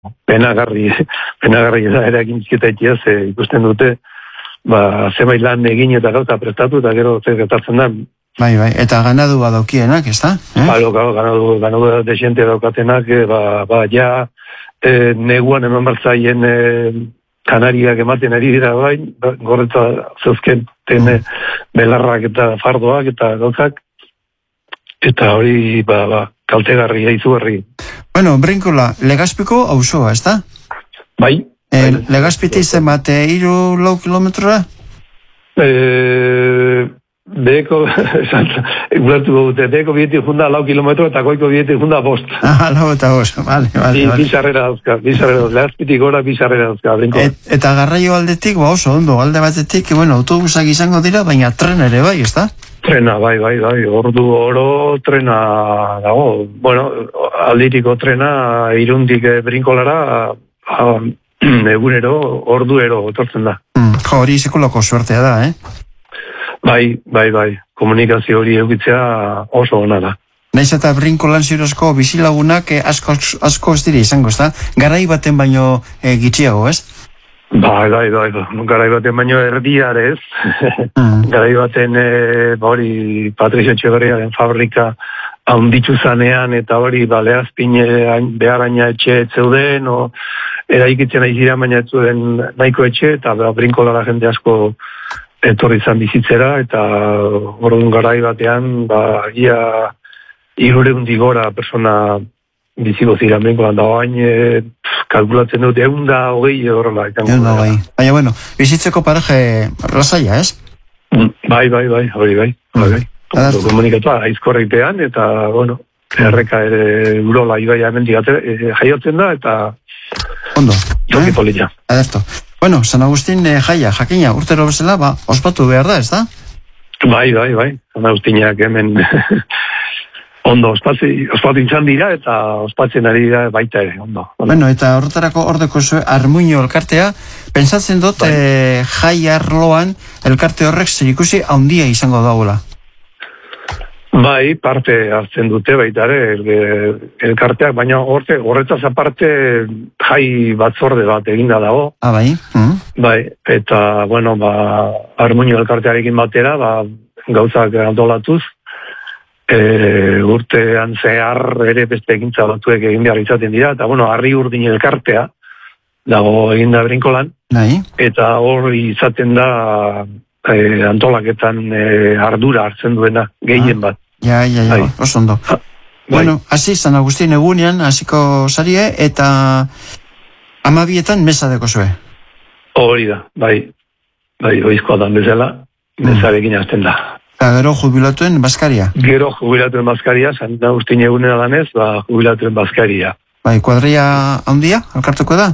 penagarri da erakin bizketa ikia, ikusten dute, zenbait lan egin eta gauza prestatu, eta gero zer gertatzen da. Bai, eta ganadu badaukienak, ez da? Ganadu desiente daukatenak, ja, neguan eman bartzaien kanariak ematen ari dira bain, gorretza zeuzken belarrak eta fardoak eta gauzak, eta hori, kaltegarria, izugarri. Bueno, Brinkola, Legazpiko auzoa, ez da? Bai. Legazpiti zenbat, 3-4 kilometrora? Beheko, gulertuko dute, beheko bietik junda 4 kilometro eta goiko bietik junda 5. 4 eta 5, bale. Bizarrera dauzka, Legazpitik gora bizarrera dauzka. Eta garraio aldetik, oso ondo, alde batetik, autobusak izango dira, baina tren ere bai, ez da? Trena, bai, ordu oro trena dago. Aldiriko trena Irundik Brinkolara egunero, orduero etortzen da. Hori sekulako suertea da, Bai. Komunikazio hori eukitzea oso ona da. Naiz eta Brinkolan ziurozko bizilagunak asko ez dira izango, ez da? Garai baten baino gitxiago, ez? Bai. Garai baten baino erdiarez. Garai baten hori Patrizio Etxeberriaren fabrika haunditzu zanean, eta hori Legazpin beharaina etxe etzeuden, eraikitzen aizira, baina etzuden nahiko etxe, eta Brinkolara jende asko etorri izan bizitzera, eta orduan garai batean, ia 300 gora persona biziko ziren Brinkolan, da bain kalkulatzen dut, 120 horrela. 120. Baina, bizitzeko paraje lasaia, ez? Bai, hori bai. Komunikatua, aizkorreitean, eta, erreka ere Urola ibaia hemendik jaiotzen da, eta ondo. Toki polita. Aderto. San Agustin jakina, urtero bezala, ospatu behar da, ez da? Bai. San Agustinak hemen ondo ospatu izan dira, eta ospatzen ari dira baita ere, ondo. Eta horretarako ordeko Armuño elkartea, pentsatzen dut jai arloan elkarte horrek zerikusi handia izango dagoela. Bai, parte hartzen dute baita ere elkarteak, baina horretaz aparte jai batzorde bat eginda dago. Bai? Bai, eta, Armuño elkartearekin batera, gauzak antolatuz, urtean zehar ere beste egintza batuek egin behar izaten dira, eta, Harri Urdin elkartea dago eginda Brinkolan, eta hor izaten da antolaketan ardura hartzen duena, gehien bat. Ja, oso ondo. Hasi San Agustin egunean, hasiko zarie, eta 12etan mesa deko zue. Hori da, bai, oizkoa dan bezala, mesarekin hasten da. Eta gero jubilatuen baskaria? Gero jubilatuen baskaria, San Agustin egunera danez, jubilatuen baskaria. Bai, kuadria handia, alkartuko da?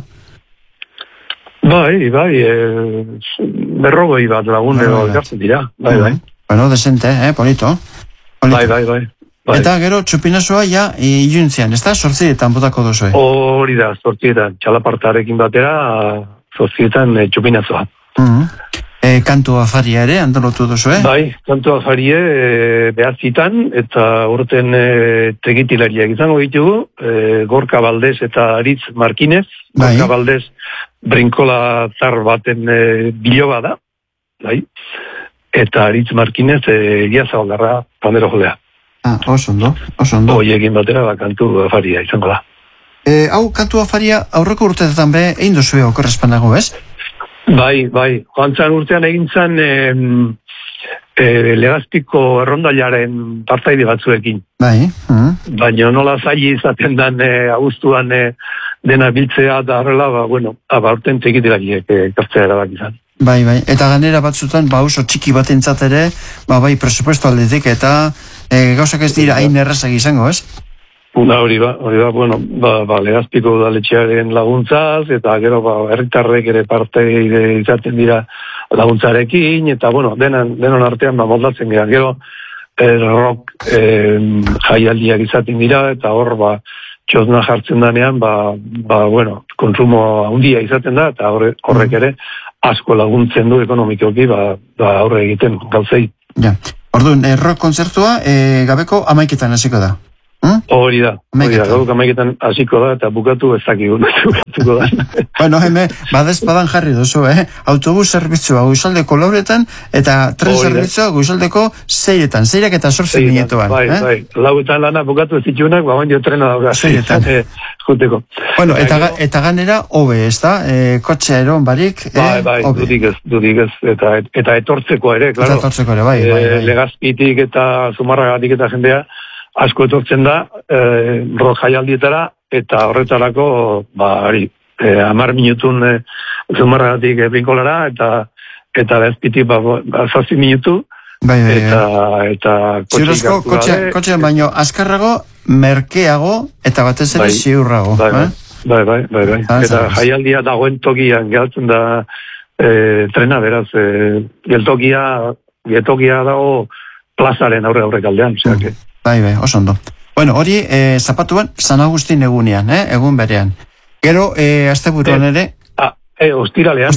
Bai, 40 bat lagun elkartzen dira, bai. Desente, polito. Bai. Eta gero txupinazoa iluntzean, ez da? 8etan botako dozue? Hori da, 8etan, txalapartarekin batera, 8etan txupinazoa. Kantu afaria ere, antolotu dozue? Bai, kantu afarie behatzitan, eta urten tegitilariak izango ditugu, Gorka Baldez eta Aritz Markinez. Gorka Baldez Brinkola zar baten biloba da, eta Aritz Markinez Giazabaldarra pandero jolea. Oso ondo. Hoiekin batera kantu afaria izango da. Hau kantu afaria aurreko urteetan be egin duzue okorrespanago, ez? Bai, joantzan urtean egintzan Legazpiko errondailaren partaide batzuekin. Bai. Baina nola zaili izaten dan abuztuan dena biltzea da horrela, urten tegitilariek kartzea erabak izan. Bai, eta ganera batzutan, oso txiki bat entzat ere, presupuesto aldetik, eta gauzak ez dira hain errazak izango, ez? Hori ba, Legazpiko udaletxearen laguntzaz, eta gero herritarrek ere parte izaten dira laguntzarekin, eta denon artean moldatzen gara. Gero rock jaialdiak izaten dira, eta hor txosna jartzen danean, konsumo handia izaten da, eta horrek ere asko laguntzen du ekonomikoki aurre egiten gauzei. Orduan, rock kontzertua gabeko 11etan hasiko da. Hori da, gauk amaiketan hasiko da, eta bukatu ezakigun. Bueno, badezpadan jarri duzu, autobus zerbitzua Goizaldeko 4etan, eta tren zerbitzua Goizaldeko 6etan, 6 eta 8 minutuan. Bai, 4etan lana bukatu ez ditunak, baina trena dauka. 6etan. Juteko. Bueno, eta ganera, hobe, ez da? Kotxea eron barik, bai, dudik ez, eta etortzeko ere, klaro. Eta etortzeko ere, bai. Legazpitik eta Zumarragatik eta jendea, asko etortzen da, rock jaialdietara, eta horretarako, 10 minutun Zumarragatik brinkolara, eta Legazpitik 7 minutu, eta kotxean baino azkarrago, merkeago, eta batez ere ziurrago. Bai. Eta jaialdia dagoen tokian galtzen da trena, beraz, geltokia dago plazaren aurre kaldean, zeak. Bai, oso ondo. Bueno, hori, zapatuan, San Agustin egunean, egun berean. Gero, asteburuan ere... Ostiralean.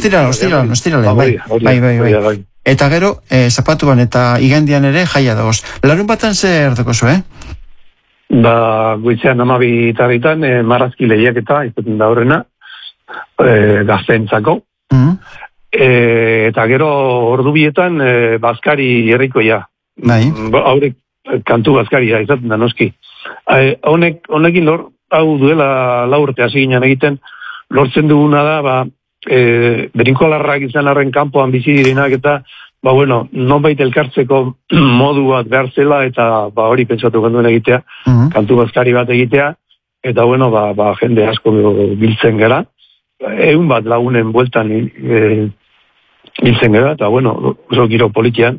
Bai. Eta gero, zapatuan eta igandian ere jaia dagoz. Larun batan zer dagozu, Goizean 12:00 marrazki lehiaketa, izaten da horrena, gazteentzako. Eta gero, ordubietan, bazkari herrikoia. Bai. Haurek kantu bazkaria izaten da noski. Honekin hau duela 4 urte hasi ginen egiten, lortzen duguna da, berinkolarrak izan arren kanpoan bizi direnak eta, nonbait elkartzeko modu bat behar zela eta hori pentsatu genduen egitea, kantu bazkari bat egitea, eta jende asko biltzen gara. 100 bat lagunen bueltan biltzen gara, eta oso giro politian,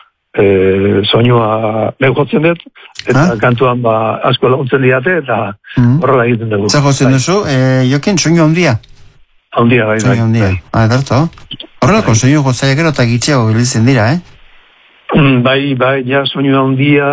soinua jotzen dut, eta kantuan asko laguntzen diate, eta horrela egiten dugu. Zer jotzen duzu, Jokin, soinu handia? Handia, bai. Edarto. Horrelako soinu gotzaiak gero eta gitxeago gilitzen dira, Bai, soinu handia,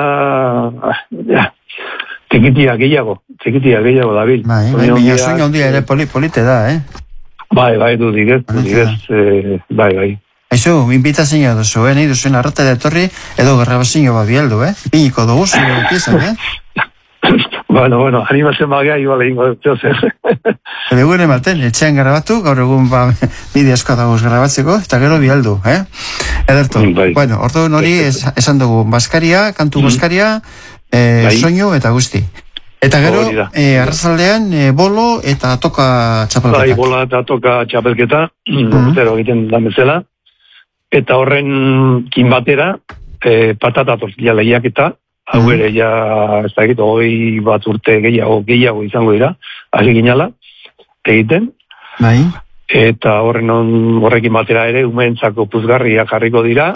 txikitia gehiago dabil. Bai, soinu handia ere polite da, Bai, dudik ez, bai. Aizu, inbitazioa duzu, nahi duzuen arratera etorri, edo grabazio bat bialdu, Piniko dugu, zure piezan, Bueno, animatzen bagea, igual egingo dut, Egun ematen, etxean grabatu, gaur egun bide asko dagoz grabatzeko, eta gero bialdu, Ederto, bueno, orduan hori esan dugu, baskaria, kantu baskaria, soinu eta guzti. Eta gero, arrazaldean, bolo eta toka txapelketak. Bai, bola eta toka txapelketa, urtero egiten da bezala. Eta horren kin batera, patata tortilla lehiaketa, hau ere ez da egiten, 20 bat urte gehiago izango dira, hasi ginala, egiten. Bai. Eta horrekin batera ere, umeentzako puzgarriak jarriko dira,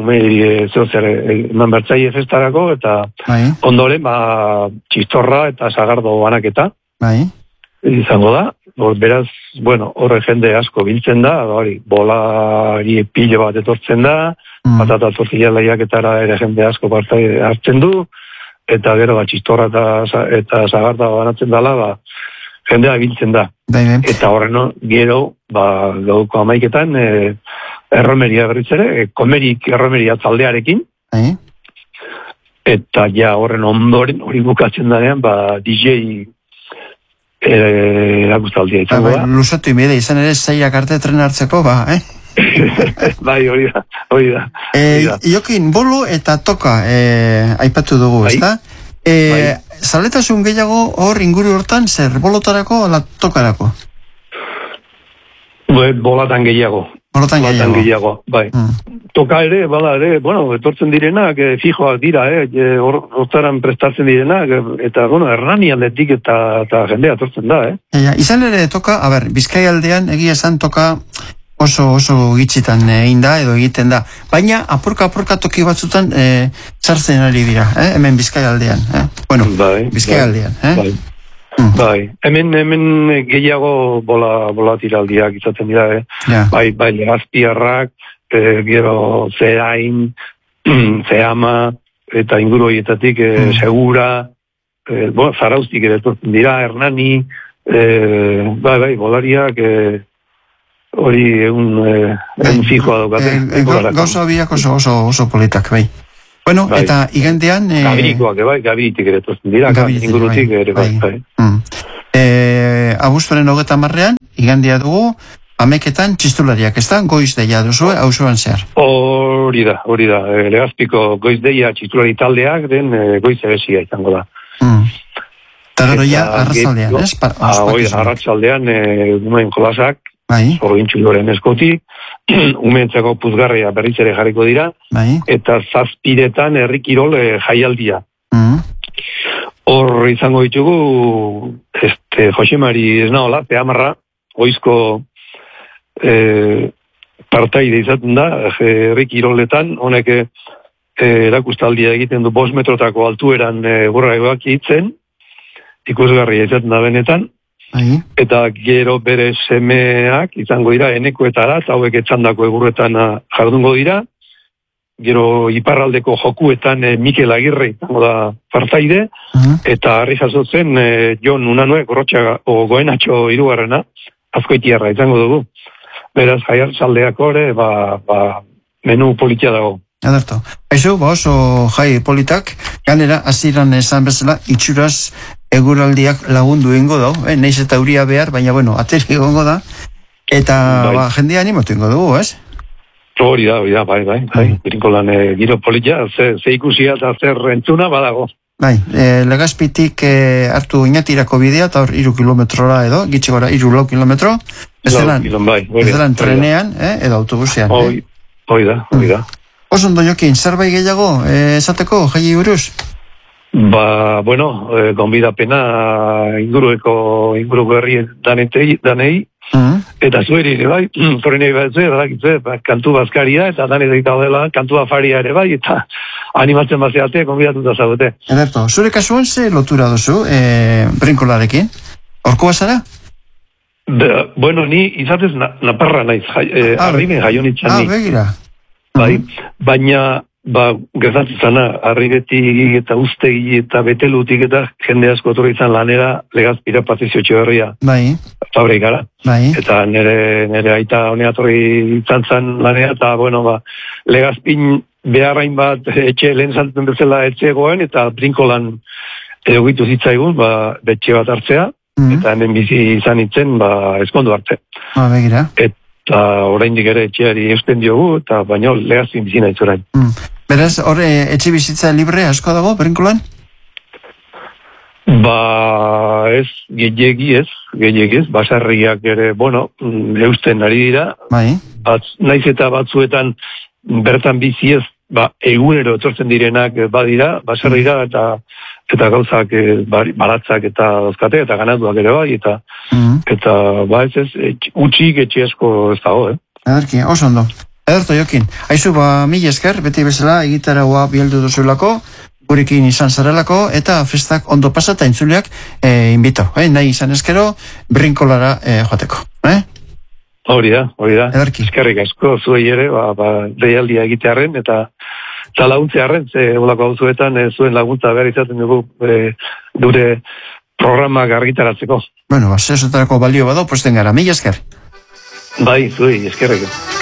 eman bertzaile festarako, eta ondoren, txistorra eta sagardo banaketa. Bai. Izango da, beraz, horre jende asko biltzen da, bolari pilo bat etortzen da, patata tortilla lehiaketara ere jende asko parte hartzen du, eta gero txistorra eta sagarda banatzen dela, jendea biltzen da. Eta horren gero, gauko 11:00, erromeria berriz ere, komerik erromeria taldearekin, eta horren ondoren hori bukatzen danean, DJ erakustaldia izango da. Lusatu imede, izan ere zaiak arte tren hartzeko, Bai, hori da. Jokin, bolo eta toka aipatu dugu, ez da? Zaletasun gehiago hor inguru hortan, zer bolotarako ala tokarako? Bolatan gehiago. Bai. Toka ere, etortzen direnak, fijoak dira, hortaran prestatzen direnak, eta, Hernani aldetik eta jendea etortzen da, Izan ere toka, Bizkaialdean egia esan toka oso gitxitan egin da, edo egiten da. Baina, apurka toki batzutan sartzen ari dira, hemen Bizkaialdean. Bizkaialdean, Bai, hemen gehiago bola tiraldiak izaten dira, Bai, Legazpiarrak, gero Zeain, Zeama, eta inguru horietatik Segura, Zaraustik ere etortzen dira, Hernani, bai, bolariak hori egun fijoa daukaten. Gauza biak oso politak, bai. Bueno, eta igandean... Gabirikoak, gabiritik ere tozen dira, ingurutik ere bai. Abuztuaren 30ean, igandea dugu, ameketan txistulariak, ez da? Goiz deia duzu, auzoan zehar. Hori da. Legazpiko goiz deia txistulari taldeak den goiz ebesia izango da. Eta gero ja, arratzaldean, ez? Arratzaldean, umen jolasak, zorgintxu loren eskoti, umentzako puzgarria berriz ere jarriko dira, eta 7 herri kirol jaialdia. Hor izango ditugu, Josemari ez nahola, Peamarra, oizko partaide izaten da, herri kiroletan, honek erakustaldia egiten du 5 metrotako altueran gurra egoak hitzen, ikusgarria izaten da benetan, eta gero bere semeak izango dira enekoetara, eta hauek etxandako egurretan jardungo dira, gero iparraldeko jokuetan Mikel Agirre izango da partaide, eta harri jasotzen Jon Unanue Gorrotxaga o Goenatxo 3. Azkoitiarra izango dugu. Beraz, jaiartzaldeak ore, menu politia dago. Aderto. Aizu, oso jai politak, ganera, aziran esan bezala, itxuraz eguraldiak lagundu ingo da, neiz eta euria behar, baina, bueno, ateri gongo da, eta jendea animatu ingo dugu, ez? Hori da, bai. Brinkolan giro politia, ze ikusia eta zer entzuna badago. Bai, Legazpitik hartu inatirako bidea, eta hor 3 kilometrora edo, gitxe gora 3 kilometro, ez delan trenean, edo autobusean. Hoi da. Osondo Jokin, zerbait gehiago, esateko, jai buruz? Gonbidapena inguruko herri danei, eta zueri ere bai, zorenei badakitze, kantu bazkaria, eta danei dela kantu afaria ere bai, eta animatzen bazeate, gonbidatuta zaudete. Ederto, zure kasuan ze lotura duzu, brinkolarekin? Horko bazara? Ni izatez naparra naiz, arriben jaionitzen ni. Begira. Bai, baina gertatzen Arribetik eta Uztegi eta Betelutik eta jende asko etorri izan lanera Legazpira Patrizio Etxeberria fabrikara. Eta nire aita honea etorri izan lanera, eta Legazpin beharrain bat etxe lehen zantzen bezala etxegoen, eta brinkolan egogitu zitzaigun, betxe bat hartzea, eta hemen bizi izan itzen, ezkondu hartze. Begira. Eta oraindik ere etxeari eusten diogu, eta baino Legazpin bizi nahiz orain. Beraz, hor etxe bizitza libre asko dago, berinkolan? Ez, gehiegi ez, basarriak ere, eusten ari dira. Naiz eta batzuetan bertan bizi ez, egunero etortzen direnak badira, basarrira eta gauzak baratzak eta dauzkate, eta ganatuak ere bai, eta ez, utxik etxe asko ez dago, Adarki, oso ondo. Ederto Jokin, haizu mil esker, beti bezala egitaragoa bieldu duzulako, gurekin izan zarelako, eta festak ondo pasata intzuleak invito. Nahi izan eskero, brinkolara joateko. Hori da. Eskerrik asko zuei ere, deialdia egitearen, eta laguntzearen, ze olako hauzuetan zuen laguntza behar izaten dugu dure programak argitaratzeko. Zesotarako balio bado, posten gara, mil esker. Bai, zuei, eskerrik.